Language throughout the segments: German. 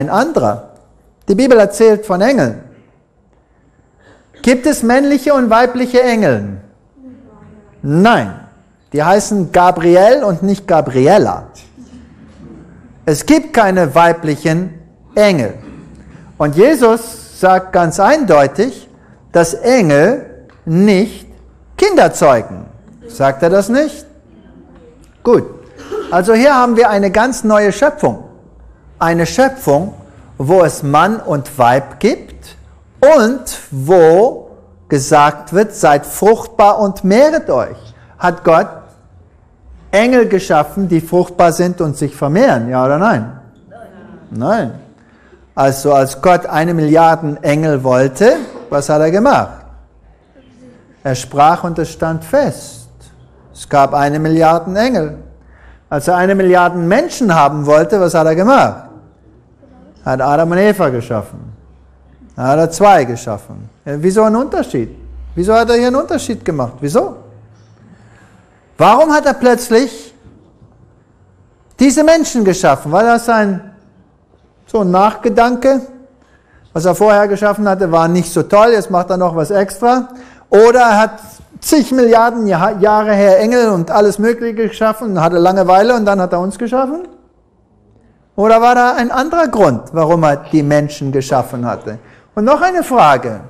anderer. Die Bibel erzählt von Engeln. Gibt es männliche und weibliche Engel? Nein. Die heißen Gabriel und nicht Gabriela. Es gibt keine weiblichen Engel. Und Jesus sagt ganz eindeutig, dass Engel nicht Kinder zeugen. Sagt er das nicht? Gut. Also hier haben wir eine ganz neue Schöpfung. Eine Schöpfung, wo es Mann und Weib gibt und wo gesagt wird, seid fruchtbar und mehret euch. Hat Gott Engel geschaffen, die fruchtbar sind und sich vermehren, ja oder nein? Nein. Also als Gott 1 Milliarde Engel wollte, was hat er gemacht? Er sprach und es stand fest. Es gab 1 Milliarde Engel. Als er 1 Milliarde Menschen haben wollte, was hat er gemacht? Er hat Adam und Eva geschaffen. Da hat er 2 geschaffen. Wieso ein Unterschied? Wieso hat er hier einen Unterschied gemacht? Wieso? Warum hat er plötzlich diese Menschen geschaffen? War das so ein Nachgedanke? Was er vorher geschaffen hatte, war nicht so toll, jetzt macht er noch was extra. Oder er hat zig Milliarden Jahre her Engel und alles Mögliche geschaffen und hatte Langeweile und dann hat er uns geschaffen? Oder war da ein anderer Grund, warum er die Menschen geschaffen hatte? Und noch eine Frage.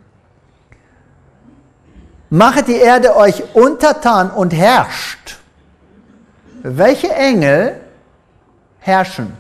Machet die Erde euch untertan und herrscht. Welche Engel herrschen?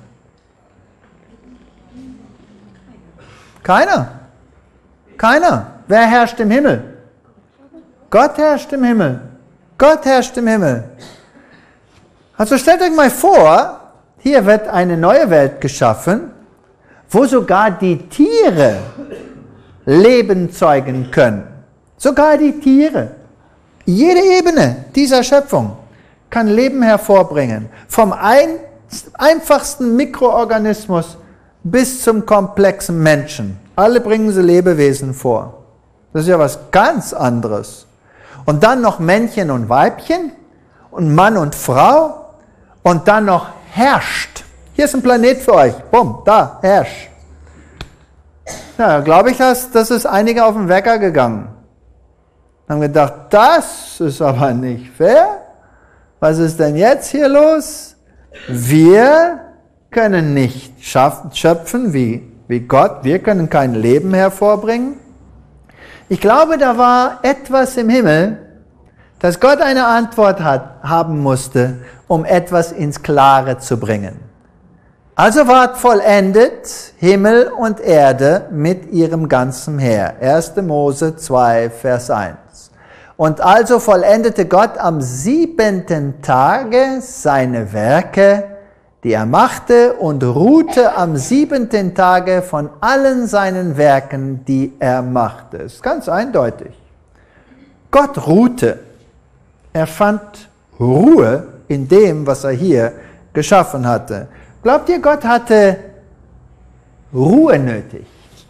Keiner. Keiner. Wer herrscht im Himmel? Gott herrscht im Himmel. Gott herrscht im Himmel. Also stellt euch mal vor, hier wird eine neue Welt geschaffen, wo sogar die Tiere Leben zeugen können. Sogar die Tiere. Jede Ebene dieser Schöpfung kann Leben hervorbringen. Vom einfachsten Mikroorganismus bis zum komplexen Menschen. Alle bringen sie Lebewesen vor. Das ist ja was ganz anderes. Und dann noch Männchen und Weibchen und Mann und Frau und dann noch herrscht. Hier ist ein Planet für euch. Bumm, da, herrscht. Ja, glaube ich, das ist einige auf den Wecker gegangen. Haben gedacht, das ist aber nicht fair. Was ist denn jetzt hier los? Wir können nicht schöpfen wie Gott. Wir können kein Leben hervorbringen. Ich glaube, da war etwas im Himmel, dass Gott eine Antwort haben musste, um etwas ins Klare zu bringen. Also ward vollendet Himmel und Erde mit ihrem ganzen Heer. 1. Mose 2, Vers 1. Und also vollendete Gott am 7. Tage seine Werke, die er machte, und ruhte am 7. Tage von allen seinen Werken, die er machte. Das ist ganz eindeutig. Gott ruhte. Er fand Ruhe in dem, was er hier geschaffen hatte. Glaubt ihr, Gott hatte Ruhe nötig?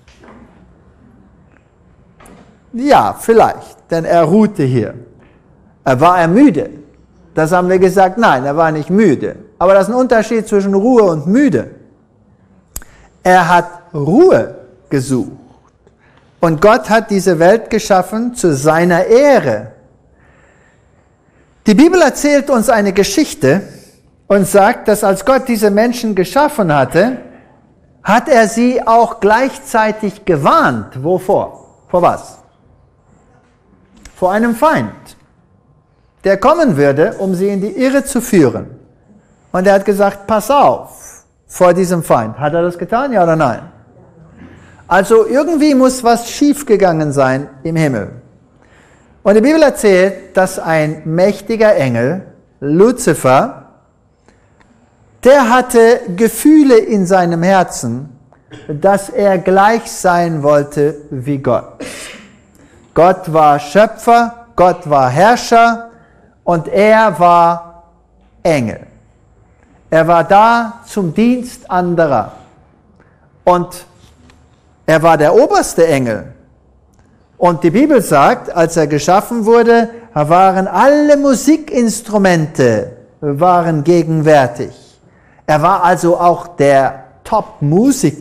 Ja, vielleicht, denn er ruhte hier. War er müde? Das haben wir gesagt, nein, er war nicht müde. Aber das ist ein Unterschied zwischen Ruhe und müde. Er hat Ruhe gesucht. Und Gott hat diese Welt geschaffen zu seiner Ehre. Die Bibel erzählt uns eine Geschichte und sagt, dass als Gott diese Menschen geschaffen hatte, hat er sie auch gleichzeitig gewarnt. Wovor? Vor was? Vor einem Feind, der kommen würde, um sie in die Irre zu führen. Und er hat gesagt, pass auf vor diesem Feind. Hat er das getan, ja oder nein? Also irgendwie muss was schiefgegangen sein im Himmel. Und die Bibel erzählt, dass ein mächtiger Engel, Luzifer, der hatte Gefühle in seinem Herzen, dass er gleich sein wollte wie Gott. Gott war Schöpfer, Gott war Herrscher und er war Engel. Er war da zum Dienst anderer. Und er war der oberste Engel. Und die Bibel sagt, als er geschaffen wurde, waren alle Musikinstrumente gegenwärtig. Er war also auch der Top-Musiker